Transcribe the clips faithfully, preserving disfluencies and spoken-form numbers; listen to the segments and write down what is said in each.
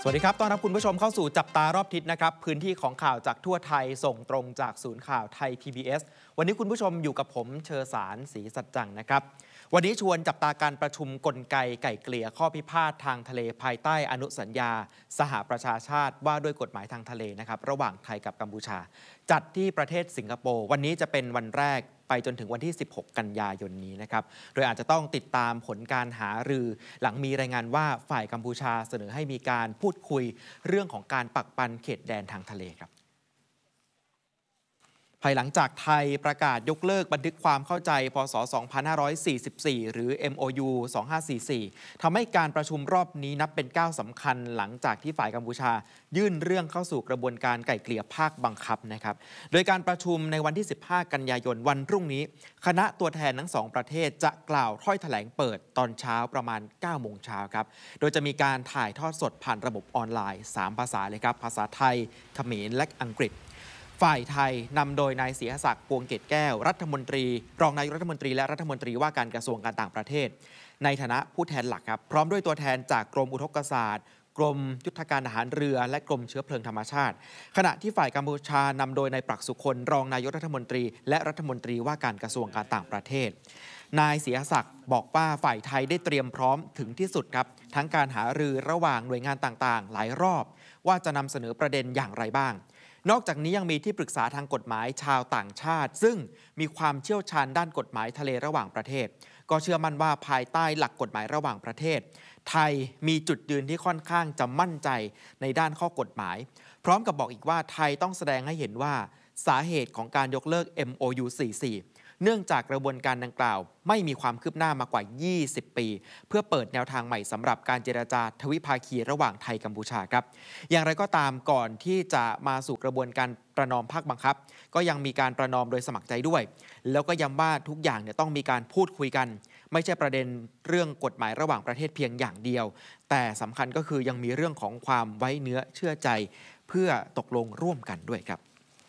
วัสดีครับต้อนรับคุณผู้ชมเข้าสู่จับตารอบทิศนะครับพื้นที่ของข่าวจากทั่วไทยส่งตรงจากศูนย์ข่าวไทย พี บี เอส วันนี้คุณผู้ชมอยู่กับผมเชอสารศรีสัจจังนะครับวันนี้ชวนจับตาการประชุมกลไกไก่เกลี่ยข้อพิพาททางทะเลภายใต้อนุสัญญาสหประชาชาติว่าด้วยกฎหมายทางทะเลนะครับระหว่างไทยกับกัมพูชาจัดที่ประเทศสิงคโปร์วันนี้จะเป็นวันแรกไปจนถึงวันที่สิบหกกันยายนนี้นะครับโดยอาจจะต้องติดตามผลการหารือหลังมีรายงานว่าฝ่ายกัมพูชาเสนอให้มีการพูดคุยเรื่องของการปักปันเขตแดนทางทะเลครับภายหลังจากไทยประกาศยกเลิกบันทึกความเข้าใจพ.ศ. สองพันห้าร้อยสี่สิบสี่ หรือ เอ็ม โอ ยู สองพันห้าร้อยสี่สิบสี่ทำให้การประชุมรอบนี้นับเป็นก้าวสำคัญหลังจากที่ฝ่ายกัมพูชายื่นเรื่องเข้าสู่กระบวนการไกล่เกลี่ยภาคบังคับนะครับโดยการประชุมในวันที่สิบห้ากันยายนวันพรุ่งนี้คณะตัวแทนทั้งสองประเทศจะกล่าวถ้อยแถลงเปิดตอนเช้าประมาณ เก้าโมงเช้าครับโดยจะมีการถ่ายทอดสดผ่านระบบออนไลน์สามภาษาเลยครับภาษาไทยเขมรและอังกฤษฝ่ายไทยนำโดยนายศรีศักดิ์ปวงเกตแก้วรัฐมนตรีรองนายกรัฐมนตรีและรัฐมนตรีว่าการกระทรวงการต่างประเทศในฐานะผู้แทนหลักครับพร้อมด้วยตัวแทนจากกรมอุทกศาสตร์กรมยุทธการทหารเรือและกรมเชื้อเพลิงธรรมชาติขณะที่ฝ่ายกัมพูชานำโดยนายปรักษ์สุคนรองนายกรัฐมนตรีและรัฐมนตรีว่าการกระทรวงการต่างประเทศนายศรีศักดิ์บอกว่าฝ่ายไทยได้เตรียมพร้อมถึงที่สุดครับทั้งการหารือระหว่างหน่วยงานต่างๆหลายรอบว่าจะนำเสนอประเด็นอย่างไรบ้างนอกจากนี้ยังมีที่ปรึกษาทางกฎหมายชาวต่างชาติซึ่งมีความเชี่ยวชาญด้านกฎหมายทะเลระหว่างประเทศก็เชื่อมั่นว่าภายใต้หลักกฎหมายระหว่างประเทศไทยมีจุดยืนที่ค่อนข้างจะมั่นใจในด้านข้อกฎหมายพร้อมกับบอกอีกว่าไทยต้องแสดงให้เห็นว่าสาเหตุของการยกเลิก เอ็ม โอ ยู สี่สิบสี่เนื่องจากกระบวนการดังกล่าวไม่มีความคืบหน้ามากว่ายี่สิบปีเพื่อเปิดแนวทางใหม่สำหรับการเจรจาทวิภาคีระหว่างไทยกัมพูชาครับอย่างไรก็ตามก่อนที่จะมาสู่กระบวนการประนอมภาคบังคับก็ยังมีการประนอมโดยสมัครใจด้วยแล้วก็ย้ำว่าทุกอย่างเนี่ยต้องมีการพูดคุยกันไม่ใช่ประเด็นเรื่องกฎหมายระหว่างประเทศเพียงอย่างเดียวแต่สำคัญก็คือยังมีเรื่องของความไว้เนื้อเชื่อใจเพื่อตกลงร่วมกันด้วยครับ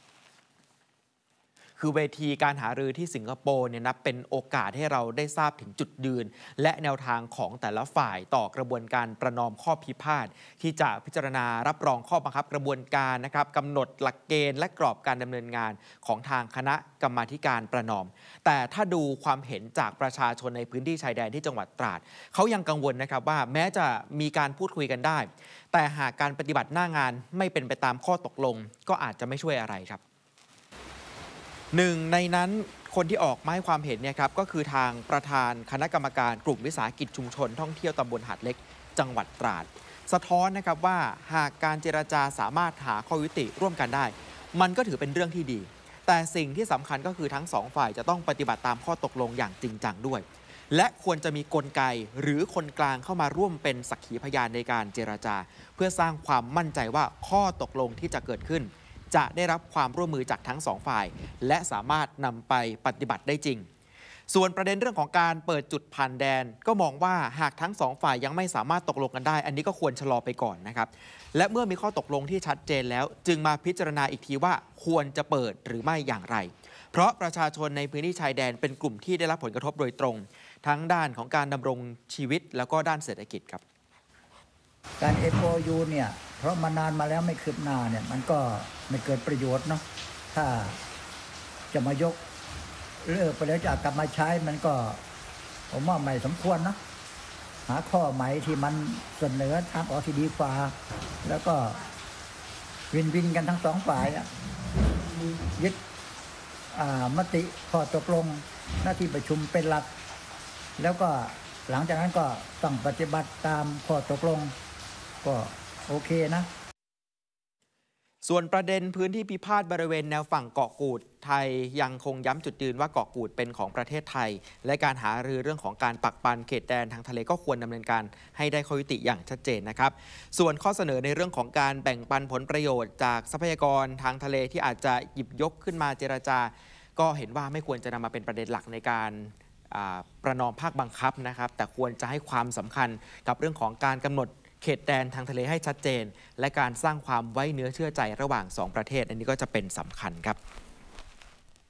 คือเวทีการหารือที่สิงคโปร์เนี่ยนับเป็นโอกาสให้เราได้ทราบถึงจุดยืนและแนวทางของแต่ละฝ่ายต่อกระบวนการประนอมข้อพิพาทที่จะพิจารณารับรองข้อบังคับกระบวนการนะครับกำหนดหลักเกณฑ์และกรอบการดำเนินงานของทางคณะกรรมาธิการประนอมแต่ถ้าดูความเห็นจากประชาชนในพื้นที่ชายแดนที่จังหวัดตราดเขายังกังวลนะครับว่าแม้จะมีการพูดคุยกันได้แต่หากการปฏิบัติหน้างานไม่เป็นไปตามข้อตกลงก็อาจจะไม่ช่วยอะไรครับหนึ่งในนั้นคนที่ออกมาให้ความเห็นเนี่ยครับก็คือทางประธานคณะกรรมการกลุ่มวิสาหกิจชุมชนท่องเที่ยวตำบลหาดเล็กจังหวัดตราดสะท้อนนะครับว่าหากการเจรจาสามารถหาข้อยุติร่วมกันได้มันก็ถือเป็นเรื่องที่ดีแต่สิ่งที่สำคัญก็คือทั้งสองฝ่ายจะต้องปฏิบัติตามข้อตกลงอย่างจริงจังด้วยและควรจะมีกลไกหรือคนกลางเข้ามาร่วมเป็นสักขีพยานในการเจรจาเพื่อสร้างความมั่นใจว่าข้อตกลงที่จะเกิดขึ้นจะได้รับความร่วมมือจากทั้งสองฝ่ายและสามารถนำไปปฏิบัติได้จริงส่วนประเด็นเรื่องของการเปิดจุดผ่านแดนก็มองว่าหากทั้งสองฝ่ายยังไม่สามารถตกลงกันได้อันนี้ก็ควรชะลอไปก่อนนะครับและเมื่อมีข้อตกลงที่ชัดเจนแล้วจึงมาพิจารณาอีกทีว่าควรจะเปิดหรือไม่อย่างไรเพราะประชาชนในพื้นที่ชายแดนเป็นกลุ่มที่ได้รับผลกระทบโดยตรงทั้งด้านของการดำรงชีวิตแล้วก็ด้านเศรษฐกิจครับการ เอ็ม โอ ยู เนี่ยเพราะมานานมาแล้วไม่คืบหน้าเนี่ยมันก็ไม่เกิดประโยชน์เนาะถ้าจะมายกเลิกไปแล้วจะกลับมาใช้มันก็ผมว่าไม่สมควรนะหาข้อใหม่ที่มันเสนอทางออกที่ดีกว่าแล้วก็วินวินกันทั้งสองฝ่ายยึดมติข้อตกลงหน้าที่ประชุมเป็นหลักแล้วก็หลังจากนั้นก็ต้องปฏิบัติตามข้อตกลงก็โอเคนะส่วนประเด็นพื้นที่พิพาทบริเวณแนวฝั่งเกาะกูดไทยยังคงย้ำจุดยืนว่าเกาะกูดเป็นของประเทศไทยและการหารือเรื่องของการปักปันเขตแดนทางทะเลก็ควรดำเนินการให้ได้ข้อยุติอย่างชัดเจนนะครับส่วนข้อเสนอในเรื่องของการแบ่งปันผลประโยชน์จากทรัพยากรทางทะเลที่อาจจะหยิบยกขึ้นมาเจรจาก็เห็นว่าไม่ควรจะนำมาเป็นประเด็นหลักในการประนอมภาคบังคับนะครับแต่ควรจะให้ความสำคัญกับเรื่องของการกำหนดเขตแดนทางทะเลให้ชัดเจนและการสร้างความไว้เนื้อเชื่อใจระหว่างสองประเทศอันนี้ก็จะเป็นสำคัญครับ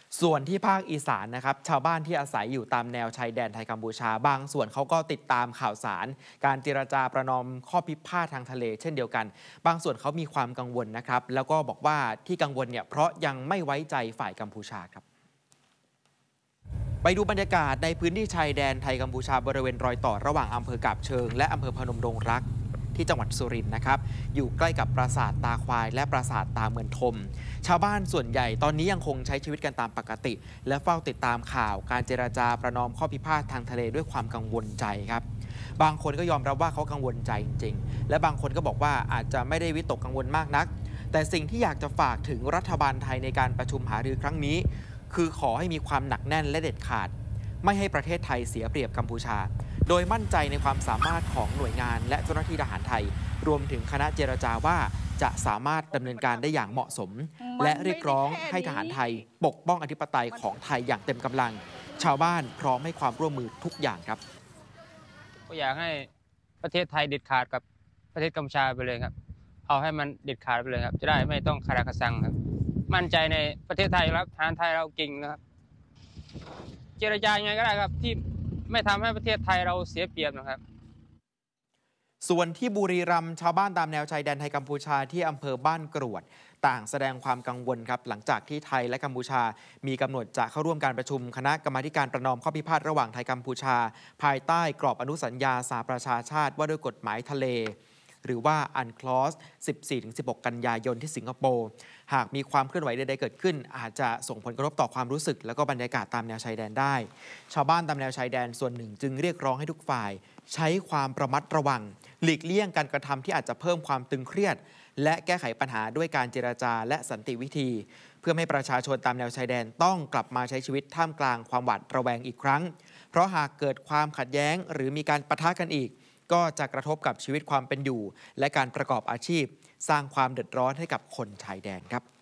ส่วนที่ภาคอีสานนะครับชาวบ้านที่อาศัยอยู่ตามแนวชายแดนไทยกัมพูชาบางส่วนเขาก็ติดตามข่าวสารการเจรจาประนอมข้อพิพาททางทะเลเช่นเดียวกันบางส่วนเขามีความกังวลนะครับแล้วก็บอกว่าที่กังวลเนี่ยเพราะยังไม่ไว้ใจฝ่ายกัมพูชาครับไปดูบรรยากาศในพื้นที่ชายแดนไทยกัมพูชาบริเวณรอยต่อระหว่างอำเภอกาบเชิงและอำเภอพนมดงรักที่จังหวัดสุรินทร์นะครับอยู่ใกล้กับปราสาทตาควายและปราสาทตาเมืองทมชาวบ้านส่วนใหญ่ตอนนี้ยังคงใช้ชีวิตกันตามปกติและเฝ้าติดตามข่าวการเจรจาประนอมข้อพิพาททางทะเลด้วยความกังวลใจครับบางคนก็ยอมรับว่าเขากังวลใจจริงๆและบางคนก็บอกว่าอาจจะไม่ได้วิตกกังวลมากนักแต่สิ่งที่อยากจะฝากถึงรัฐบาลไทยในการประชุมหารือครั้งนี้คือขอให้มีความหนักแน่นและเด็ดขาดไม่ให้ประเทศไทยเสียเปรียบกัมพูชาโดยมั่นใจในความสามารถของหน่วยงานและเจ้าหน้าที่ทหารไทยรวมถึงคณะเจรจาว่าจะสามารถดำเนินการได้อย่างเหมาะสมและเรียกร้องให้ทหารไทยปกป้องอธิปไตยของไทยอย่างเต็มกำลังชาวบ้านพร้อมให้ความร่วมมือทุกอย่างครับก็อยากให้ประเทศไทยเด็ดขาดกับประเทศกัมพูชาไปเลยครับเอาให้มันเด็ดขาดไปเลยครับจะได้ไม่ต้องคาราคาซังครับมั่นใจในประเทศไทยครับทหารไทยเราเก่งนะครับเจรจายังไงก็ได้ครับที่ไม่ทำให้ประเทศไทยเราเสียเปรียบนะครับส่วนที่บุรีรัมย์ชาวบ้านตามแนวชายแดนไทยกัมพูชาที่อำเภอบ้านกรวดต่างแสดงความกังวลครับหลังจากที่ไทยและกัมพูชามีกำหนดจะเข้าร่วมการประชุมคณะกรรมาการประนอมข้อพิพาทระหว่างไทยกัมพูชาภายใต้กรอบอนุสัญญาสหประชาชาติว่าด้วยกฎหมายทะเลหรือว่าอันคลอส สิบสี่ถึงสิบหก กันยายนที่สิงคโปร์หากมีความเคลื่อนไหวใดๆเกิดขึ้นอาจจะส่งผลกระทบต่อความรู้สึกและก็บรรยากาศตามแนวชายแดนได้ชาวบ้านตามแนวชายแดนส่วนหนึ่งจึงเรียกร้องให้ทุกฝ่ายใช้ความระมัดระวังหลีกเลี่ยงการกระทำที่อาจจะเพิ่มความตึงเครียดและแก้ไขปัญหาด้วยการเจรจาและสันติวิธีเพื่อให้ประชาชนตามแนวชายแดนต้องกลับมาใช้ชีวิตท่ามกลางความหวาดระแวงอีกครั้งเพราะหากเกิดความขัดแย้งหรือมีการปะทะกันอีกก็จะกระทบกับชีวิตความเป็นอยู่และการประกอบอาชีพสร้างความเดือดร้อนให้กับคนชายแดนครับ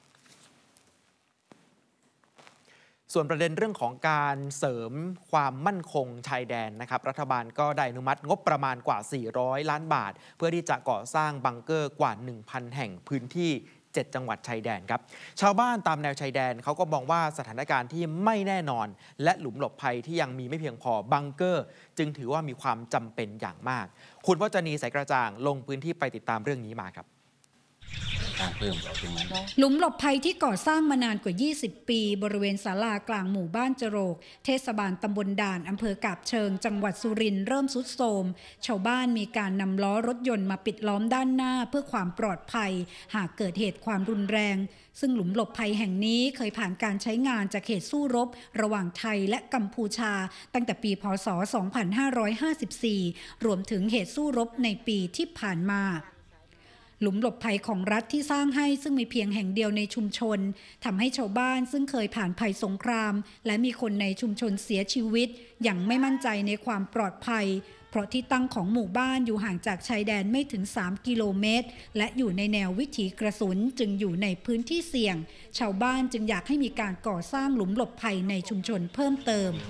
ส่วนประเด็นเรื่องของการเสริมความมั่นคงชายแดนนะครับรัฐบาลก็ได้อนุมัติงบประมาณกว่าสี่ร้อยล้านบาทเพื่อที่จะก่อสร้างบังเกอร์กว่า หนึ่งพัน แห่งพื้นที่เจ็ดจังหวัดชายแดนครับชาวบ้านตามแนวชายแดนเขาก็มองว่าสถานการณ์ที่ไม่แน่นอนและหลุมหลบภัยที่ยังมีไม่เพียงพอบังเกอร์จึงถือว่ามีความจำเป็นอย่างมากคุณวจนีสายกระจ่างลงพื้นที่ไปติดตามเรื่องนี้มาครับหลุมหลบภัยที่ก่อสร้างมานานกว่ายี่สิบปีบริเวณศาลากลางหมู่บ้านจโรกเทศบาลตำบลด่านอำเภอกาบเชิงจังหวัดสุรินทร์เริ่มทรุดโทรมชาวบ้านมีการนำล้อรถยนต์มาปิดล้อมด้านหน้าเพื่อความปลอดภัยหากเกิดเหตุความรุนแรงซึ่งหลุมหลบภัยแห่งนี้เคยผ่านการใช้งานจากเหตุสู้รบระหว่างไทยและกัมพูชาตั้งแต่ปีพ.ศ. สองพันห้าร้อยห้าสิบสี่ รวมถึงเหตุสู้รบในปีที่ผ่านมาหลุมหลบภัยของรัฐที่สร้างให้ซึ่งมีเพียงแห่งเดียวในชุมชนทำให้ชาวบ้านซึ่งเคยผ่านภัยสงครามและมีคนในชุมชนเสียชีวิตอย่างไม่มั่นใจในความปลอดภัยเพราะที่ตั้งของหมู่บ้านอยู่ห่างจากชายแดนไม่ถึงสามกิโลเมตรและอยู่ในแนววิถีกระสุนจึงอยู่ในพื้นที่เสี่ยงชาวบ้านจึงอยากให้มีการก่อสร้างหลุมหลบภัยในชุมชนเพิ่มเติม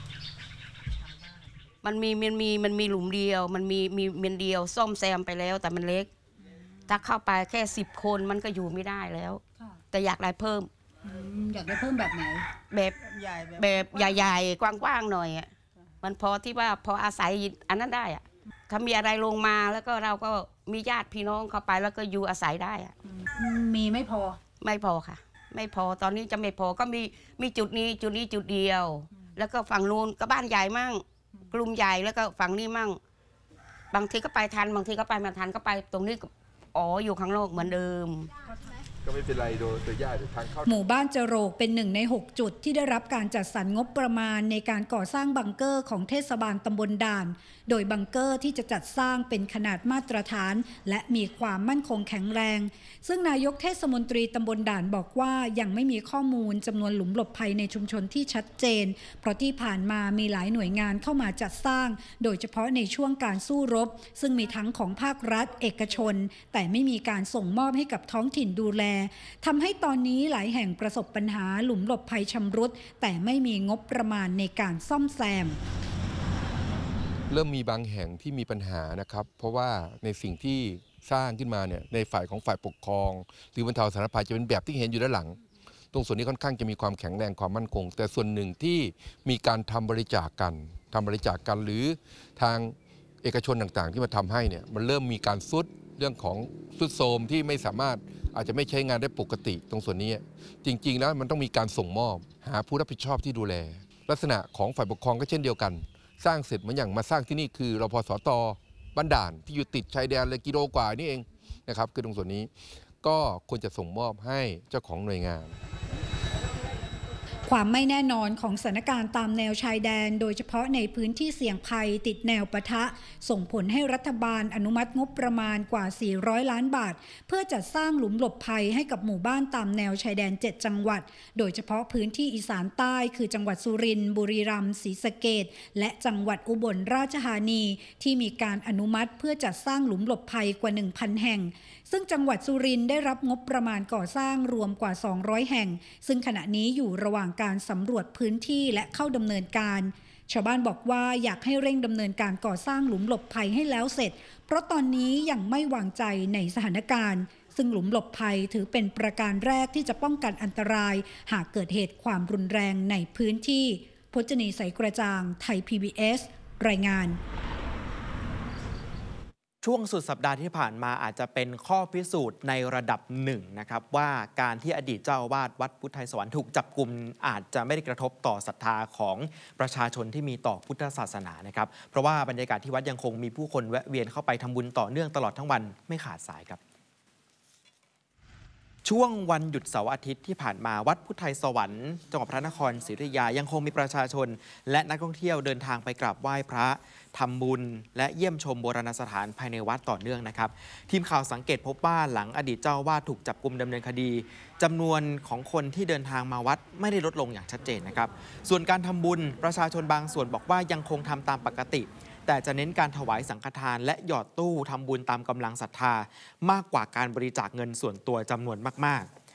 มันมีมันมีมันมีหลุมเดียวมันมีมีเมนเดียวซ่อมแซมไปแล้วแต่มันเล็กถ้าเข้าไปแค่สิบคนมันก็อยู่ไม่ได้แล้วแต่อยากได้เพิ่มอยากได้เพิ่มแบบไหนแบบแบบใหญ่ๆกว้างๆหน่อยอ่ะมันพอที่ว่าพออาศัยอันนั้นได้อ่ะถ้ามีอะไรลงมาแล้วก็เราก็มีญาติพี่น้องเข้าไปแล้วก็อยู่อาศัยได้อ่ะมีไม่พอไม่พอค่ะไม่พอตอนนี้จะไม่พอก็มีมีจุดนี้จุดนี้จุดเดียวแล้วก็ฝั่งนู้นก็บ้านใหญ่มั่งกลุ่มใหญ่แล้วก็ฝั่งนี้มั่งบางทีก็ไปทันบางทีก็ไปไม่ทันก็ไปตรงนี้อ๋ออยู่ข้างนอกเหมือนเดิมก็ไม่เป็นไรโดยตัวญาติทางเข้าหมู่บ้านจโรกเป็นหนึ่งในหกจุดที่ได้รับการจัดสรรงบประมาณในการก่อสร้างบังเกอร์ของเทศบาลตำบลด่านโดยบังเกอร์ที่จะจัดสร้างเป็นขนาดมาตรฐานและมีความมั่นคงแข็งแรงซึ่งนายกเทศมนตรีตำบลด่านบอกว่ายังไม่มีข้อมูลจำนวนหลุมหลบภัยในชุมชนที่ชัดเจนเพราะที่ผ่านมามีหลายหน่วยงานเข้ามาจัดสร้างโดยเฉพาะในช่วงการสู้รบซึ่งมีทั้งของภาครัฐเอกชนแต่ไม่มีการส่งมอบให้กับท้องถิ่นดูแลทำให้ตอนนี้หลายแห่งประสบปัญหาหลุมหลบภัยชำรุดแต่ไม่มีงบประมาณในการซ่อมแซมเริ่มมีบางแห่งที่มีปัญหานะครับเพราะว่าในสิ่งที่สร้างขึ้นมาเนี่ยในฝ่ายของฝ่ายปกครองหรือบรรเทาสาธารณภัยจะเป็นแบบที่เห็นอยู่ด้านหลังตรงส่วนนี้ค่อนข้างจะมีความแข็งแรงความมั่นคงแต่ส่วนหนึ่งที่มีการทำบริจาคกันทำบริจาคกันหรือทางเอกชนต่างๆที่มาทำให้เนี่ยมันเริ่มมีการซุดเรื่องของซุดโทรมที่ไม่สามารถอาจจะไม่ใช้งานได้ปกติตรงส่วนนี้จริงๆแล้วมันต้องมีการส่งมอบหาผู้รับผิดชอบที่ดูแลลักษณะของฝ่ายปกครองก็เช่นเดียวกันสร้างเสร็จเหมือนอย่างมาสร้างที่นี่คือรพสต.บ้านด่านที่อยู่ติดชายแดนเลยกิโลกว่านี่เองนะครับคือตรงส่วนนี้ก็ควรจะส่งมอบให้เจ้าของหน่วยงานความไม่แน่นอนของสถานการณ์ตามแนวชายแดนโดยเฉพาะในพื้นที่เสี่ยงภัยติดแนวปะทะส่งผลให้รัฐบาลอนุมัติงบประมาณกว่าสี่ร้อยล้านบาทเพื่อจัดสร้างหลุมหลบภัยให้กับหมู่บ้านตามแนวชายแดนเจ็ดจังหวัดโดยเฉพาะพื้นที่อีสานใต้คือจังหวัดสุรินทร์บุรีรัมย์ศรีสะเกษและจังหวัดอุบลราชธานีที่มีการอนุมัติเพื่อจัดสร้างหลุมหลบภัยกว่า หนึ่งพัน แห่งซึ่งจังหวัดสุรินทร์ได้รับงบประมาณก่อสร้างรวมกว่าสองร้อยแห่งซึ่งขณะนี้อยู่ระหว่างการสำรวจพื้นที่และเข้าดำเนินการชาวบ้านบอกว่าอยากให้เร่งดำเนินการก่อสร้างหลุมหลบภัยให้แล้วเสร็จเพราะตอนนี้ยังไม่วางใจในสถานการณ์ซึ่งหลุมหลบภัยถือเป็นประการแรกที่จะป้องกันอันตรายหากเกิดเหตุความรุนแรงในพื้นที่พจนีใสกระจ่างไทย พี บี เอส รายงานช่วงสุดสัปดาห์ที่ผ่านมาอาจจะเป็นข้อพิสูจน์ในระดับหนึ่งนะครับว่าการที่อดีตเจ้าอาวาสวัดพุทธไทยสวรรค์ถูกจับกุมอาจจะไม่ได้กระทบต่อศรัทธาของประชาชนที่มีต่อพุทธศาสนานะครับเพราะว่าบรรยากาศที่วัดยังคงมีผู้คนแวะเวียนเข้าไปทำบุญต่อเนื่องตลอดทั้งวันไม่ขาดสายครับช่วงวันหยุดเสาร์อาทิตย์ที่ผ่านมาวัดพุทธไทยสวรรค์จังหวัดพระนครศรีอยุธยายังคงมีประชาชนและนักท่องเที่ยวเดินทางไปกราบไหว้พระทำบุญและเยี่ยมชมโบราณสถานภายในวัดต่อเนื่องนะครับทีมข่าวสังเกตพบว่าหลังอดีตเจ้าอาวาสถูกจับกุมดำเนินคดีจำนวนของคนที่เดินทางมาวัดไม่ได้ลดลงอย่างชัดเจนนะครับส่วนการทำบุญประชาชนบางส่วนบอกว่ายังคงทำตามปกติแต่จะเน้นการถวายสังฆทานและหยอดตู้ทำบุญตามกำลังศรัทธามากกว่าการบริจาคเงินส่วนตัวจำนวนมากๆ